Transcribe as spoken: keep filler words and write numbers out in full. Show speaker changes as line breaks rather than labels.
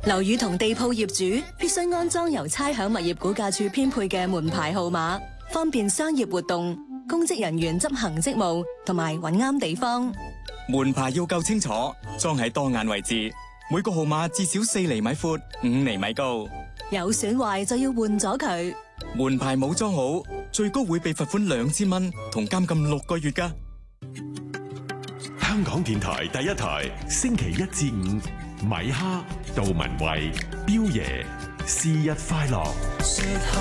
樓宇同地鋪業主必須安裝由差餉物業估價署編配嘅門牌號碼，方便商業活動、公職人員執行職務同埋揾啱地方。
門牌要夠清楚，裝喺當眼位置，每個號碼至少四厘米闊、五厘米高。
有損壞就要換咗佢。
門牌冇裝好，最高會被罰款兩千蚊同監禁六個月㗎。
香港電台第一台，星期一至五，米哈、杜文慧、彪爺，是日快樂。